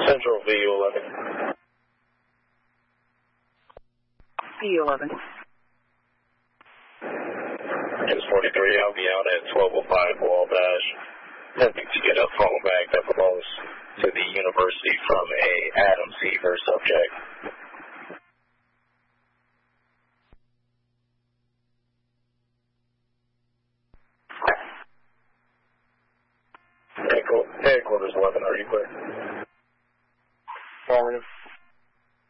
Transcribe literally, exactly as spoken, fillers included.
Central V U eleven. V U eleven. It's forty-three, I'll be out at twelve oh five Wabash, attempting to get a phone back that belongs to the university from a Adam Seaver subject. Headquarters eleven, are you clear?